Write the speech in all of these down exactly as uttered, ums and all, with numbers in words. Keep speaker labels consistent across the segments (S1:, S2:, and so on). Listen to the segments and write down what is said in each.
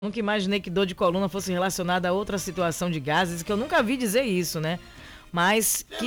S1: Nunca imaginei que dor de coluna fosse relacionada a outra situação de gases, que eu nunca vi dizer isso, né? Mas que...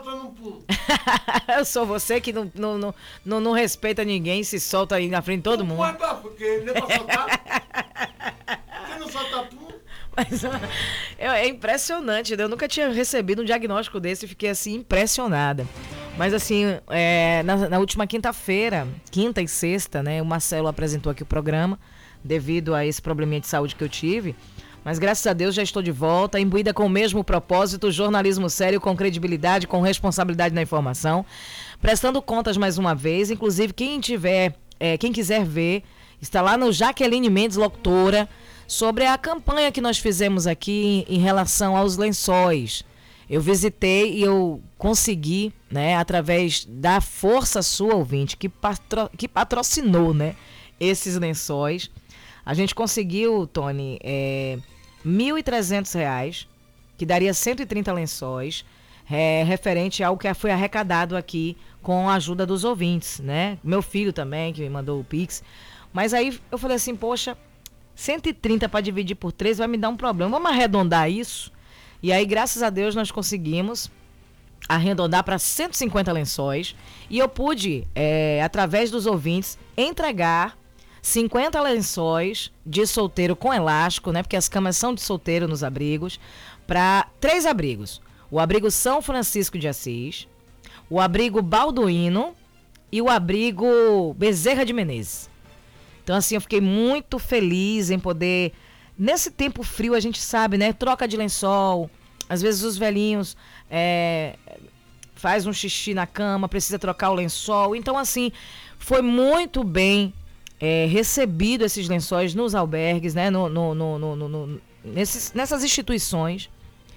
S1: Eu sou você que não, não, não, não, não respeita ninguém, se solta aí na frente de todo mundo.
S2: Não pode, porque nem pra soltar. Você não solta pum.
S1: Mas é, é impressionante, né? Eu nunca tinha recebido um diagnóstico desse e fiquei assim impressionada. Mas assim, é, na, na última quinta-feira, quinta e sexta, né? O Marcelo apresentou aqui o programa devido a esse probleminha de saúde que eu tive. Mas graças a Deus já estou de volta, imbuída com o mesmo propósito, jornalismo sério, com credibilidade, com responsabilidade na informação, prestando contas mais uma vez. Inclusive, quem tiver, é, quem quiser ver, está lá no Jaqueline Mendes Locutora, sobre a campanha que nós fizemos aqui em, em relação aos lençóis. Eu visitei e eu consegui, né, através da força sua, ouvinte, que, patro, que patrocinou, né, esses lençóis. A gente conseguiu, Tony, é, mil e trezentos reais, que daria cento e trinta lençóis, é, referente ao que foi arrecadado aqui com a ajuda dos ouvintes, né? Meu filho também, que me mandou o Pix. Mas aí eu falei assim, poxa, cento e trinta para dividir por três vai me dar um problema. Vamos arredondar isso? E aí, graças a Deus, nós conseguimos arredondar para cento e cinquenta lençóis. E eu pude, é, através dos ouvintes, entregar cinquenta lençóis de solteiro com elástico, né? Porque as camas são de solteiro nos abrigos, para três abrigos. O abrigo São Francisco de Assis, o abrigo Balduíno e o abrigo Bezerra de Menezes. Então, assim, eu fiquei muito feliz em poder... Nesse tempo frio, a gente sabe, né? Troca de lençol, às vezes os velhinhos é, faz um xixi na cama, precisa trocar o lençol. Então, assim, foi muito bem... É, recebido esses lençóis nos albergues, né, no, no, no, no, no, nesses, nessas instituições.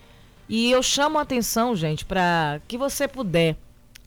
S1: E eu chamo a atenção, gente, para que você puder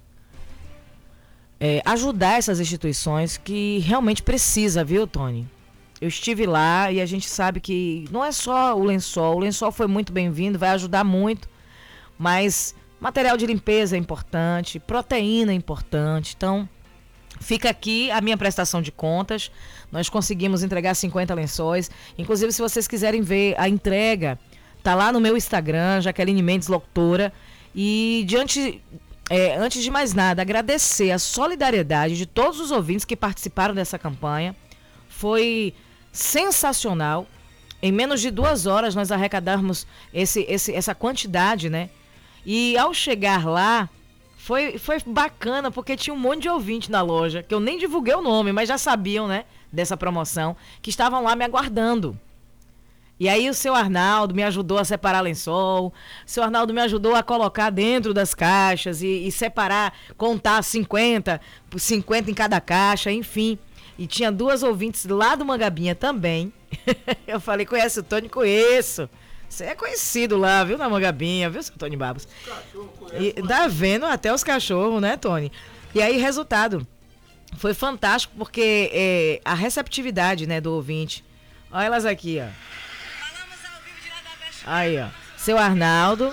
S1: é, ajudar essas instituições que realmente precisa, viu, Tony? Eu estive lá e a gente sabe que não é só o lençol. O lençol foi muito bem-vindo, vai ajudar muito, mas material de limpeza é importante, proteína é importante, então... Fica aqui a minha prestação de contas. Nós conseguimos entregar cinquenta lençóis. Inclusive, se vocês quiserem ver a entrega, tá lá no meu Instagram, Jaqueline Mendes Locutora. E diante, é, antes de mais nada, agradecer a solidariedade de todos os ouvintes que participaram dessa campanha. Foi sensacional. Em menos de duas horas nós arrecadamos esse, esse, essa quantidade, né? E ao chegar lá, Foi, foi bacana, porque tinha um monte de ouvinte na loja, que eu nem divulguei o nome, mas já sabiam, né, dessa promoção, que estavam lá me aguardando. E aí o seu Arnaldo me ajudou a separar lençol, o seu Arnaldo me ajudou a colocar dentro das caixas e, e separar, contar cinquenta, cinquenta em cada caixa, enfim. E tinha duas ouvintes lá do Mangabinha também. Eu falei, conhece o Tony? Conheço. Você é conhecido lá, viu, na Mangabinha, viu, seu Tony Babos? E tá vendo até os cachorros, né, Tony? E aí, resultado, foi fantástico, porque é, a receptividade, né, do ouvinte. Olha elas aqui, ó. Aí, ó. Seu Arnaldo.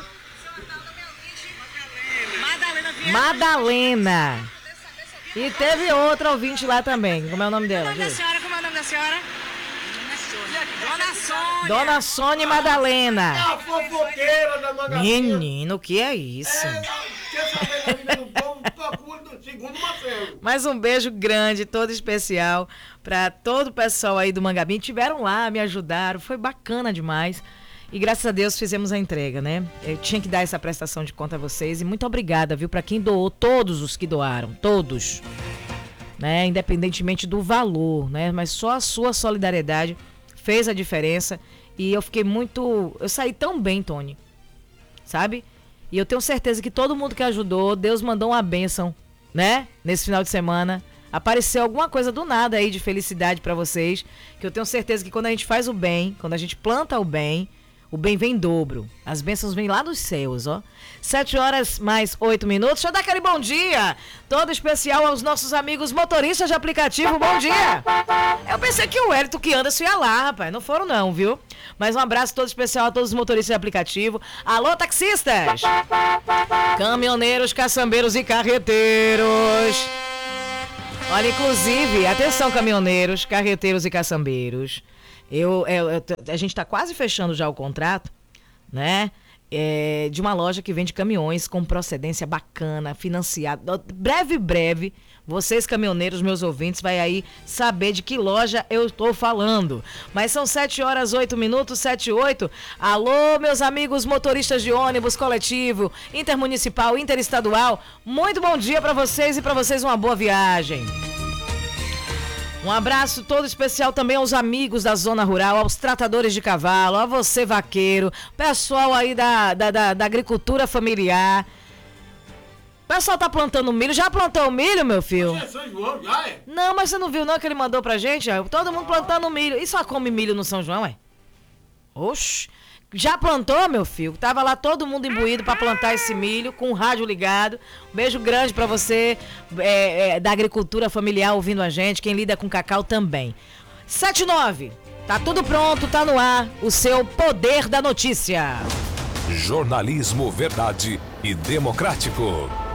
S1: Madalena. E teve outra ouvinte lá também. Como é o nome dela?
S3: Como é o nome da senhora? Como é o nome da senhora? Dona Sônia.
S1: Dona Sônia Madalena.
S2: É a fofoqueira da Mangabinha.
S1: Menino, o que é isso?
S2: É, quer saber da vida do povo? Procura do segundo Marcelo.
S1: Mais um beijo grande, todo especial, para todo o pessoal aí do Mangabinha. Tiveram lá, me ajudaram, foi bacana demais. E graças a Deus fizemos a entrega, né? Eu tinha que dar essa prestação de conta a vocês. E muito obrigada, viu, para quem doou, todos os que doaram, todos. Né? Independentemente do valor, né? Mas só a sua solidariedade fez a diferença. E eu fiquei muito... Eu saí tão bem, Tony. Sabe? E eu tenho certeza que todo mundo que ajudou, Deus mandou uma bênção, né? Nesse final de semana. Apareceu alguma coisa do nada aí de felicidade pra vocês. Que eu tenho certeza que quando a gente faz o bem, quando a gente planta o bem, o bem vem em dobro. As bênçãos vêm lá dos céus, ó. Sete horas mais oito minutos. Deixa eu dar aquele bom dia. Todo especial aos nossos amigos motoristas de aplicativo. Bom dia. Eu pensei que o Hélito que anda se ia lá, rapaz. Não foram não, viu? Mas um abraço todo especial a todos os motoristas de aplicativo. Alô, taxistas. Caminhoneiros, caçambeiros e carreteiros. Olha, inclusive, atenção, caminhoneiros, carreteiros e caçambeiros. Eu, eu, eu a gente está quase fechando já o contrato, né? É, de uma loja que vende caminhões com procedência bacana, financiado. Breve, breve, vocês caminhoneiros, meus ouvintes, vai aí saber de que loja eu estou falando. Mas são sete horas, oito minutos, sete e oito. Alô, meus amigos motoristas de ônibus coletivo, intermunicipal, interestadual. Muito bom dia para vocês e para vocês uma boa viagem. Um abraço todo especial também aos amigos da zona rural, aos tratadores de cavalo, a você vaqueiro, pessoal aí da, da, da, da agricultura familiar. O pessoal tá plantando milho. Já plantou milho, meu filho?
S2: É São João, já é.
S1: Não, mas você não viu não que ele mandou pra gente? Todo mundo plantando milho. E só come milho no São João, é? Oxi. Já plantou, meu filho? Tava lá todo mundo imbuído pra plantar esse milho, com o rádio ligado. Um beijo grande pra você, é, é, da agricultura familiar ouvindo a gente, quem lida com cacau também. sete e nove, tá tudo pronto, tá no ar, o seu Poder da Notícia.
S4: Jornalismo verdade e democrático.